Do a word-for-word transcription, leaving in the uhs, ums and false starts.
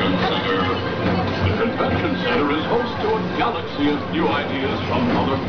Convention Center. The Convention Center is host to a galaxy of new ideas from other